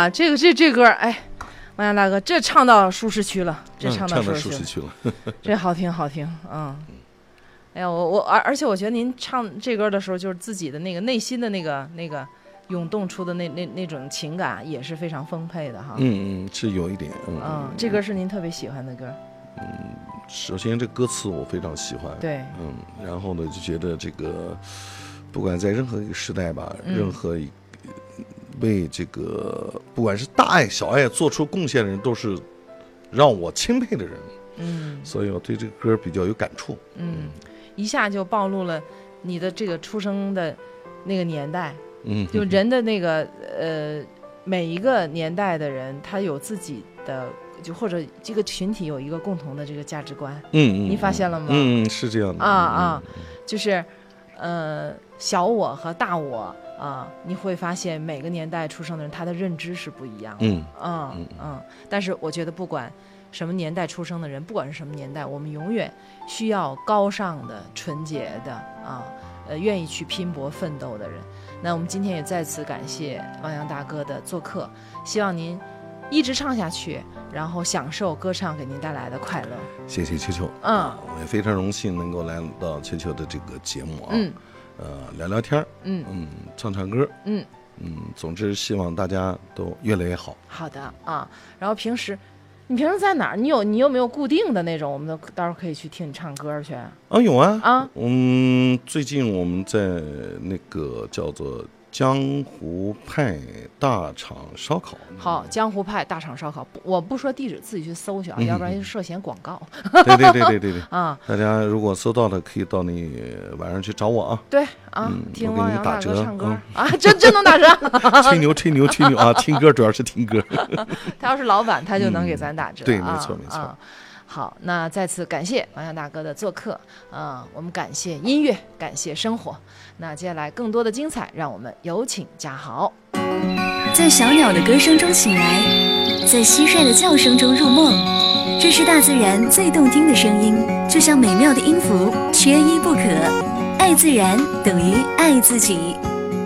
呀，这歌，哎，王阳大哥，这唱到舒适区了， 唱到舒适区了， 这好听，哎呀，而且我觉得您唱这歌的时候，就是自己的那个内心的那个涌动出的那种情感，也是非常丰沛的哈。 是有一点。 这歌是您特别喜欢的歌。 首先这歌词我非常喜欢。 对。 然后呢，就觉得这个，不管在任何一个时代吧，任何一为这个不管是大爱小爱做出贡献的人，都是让我钦佩的人。所以我对这个歌比较有感触。 一下就暴露了你的这个出生的那个年代。就人的那个每一个年代的人，他有自己的，就或者这个群体有一个共同的这个价值观。你发现了吗？ 是这样的。 就是小我和大我你会发现每个年代出生的人，他的认知是不一样的。但是我觉得不管什么年代出生的人，不管是什么年代，我们永远需要高尚的、纯洁的愿意去拼搏奋斗的人。那我们今天也再次感谢王阳大哥的做客，希望您一直唱下去，然后享受歌唱给您带来的快乐。 谢谢秋秋。我也非常荣幸能够来到秋秋的这个节目聊聊天，唱唱歌，总之希望大家都越来越好。好的然后你平时在哪儿？你有没有固定的那种？我们到时候可以去听你唱歌去。有啊。最近我们在那个叫做江湖派大厂烧烤。好，江湖派大厂烧烤，我不说地址，自己去搜去要不然涉嫌广告。对大家如果搜到的，可以到那晚上去找我对听王阳大哥唱歌真能打折。吹牛听歌主要是听歌。他要是老板，他就能给咱打折。对，没错。好，那再次感谢王阳大哥的做客我们感谢音乐，感谢生活。那接下来更多的精彩，让我们有请嘉豪。 在小鸟的歌声中醒来，在蟋蟀的叫声中入梦，这是大自然最动听的声音，就像美妙的音符，缺一不可。爱自然等于爱自己。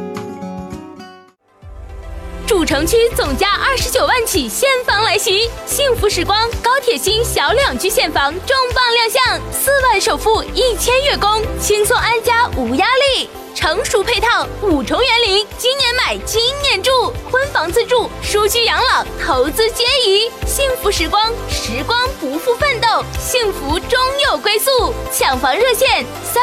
主城区总价29万起现房来袭，幸福时光高铁新小两居现房重磅亮相，4万首付1000月供，轻松安家无压力。成熟配套5重园林，今年买今年住，婚房自住，舒居养老，投资皆宜。幸福时光，时光不负奋斗，幸福终有归宿。抢房热线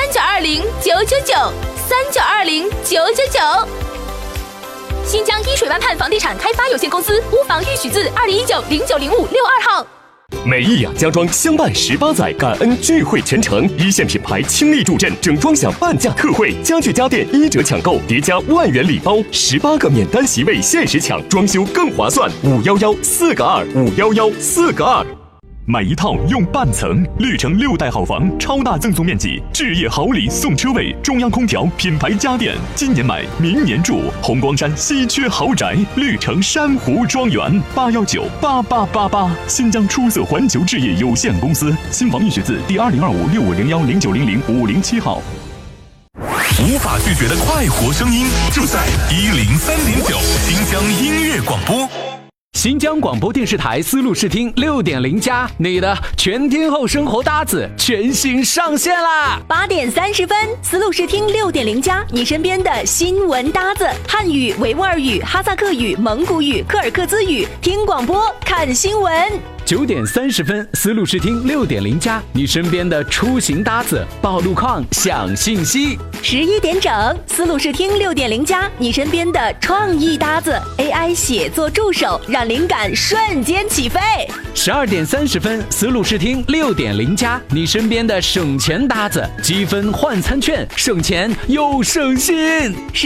3920-999，3920-999。新疆依水湾畔房地产开发有限公司，屋房预许字2019-0905-62号。 美意雅家装相伴18载，感恩聚会全程，一线品牌倾力助阵，整装享半价特惠，家具家电1折抢购，叠加万元礼包，18个免单席位限时抢，装修更划算。511-4个2，511-4个2。买一套用半层，绿城6代好房，超大赠送面积，置业好礼送车位，中央空调，品牌家电，今年买明年住。红光山稀缺豪宅，绿城珊瑚庄园，8198888。新疆出色环球置业有限公司，新房预许字第202565010900-507号。 无法拒绝的快活声音，就在103.9新疆音乐广播。 新疆广播电视台丝路视听6.0+，你的全天候生活搭子全新上线啦！8点30分，丝路视听6.0+，你身边的新闻搭子，汉语、维吾尔语、哈萨克语、蒙古语、科尔克孜语，听广播看新闻。9点30分，丝路视听6.0+，你身边的出行搭子，报路况、享信息。11点整，丝路视听6.0+，你身边的创意搭子 ，AI 写作助手，让灵感瞬间起飞。12点30分，丝路视听6.0+，你身边的省钱搭子，积分换餐券，省钱又省心。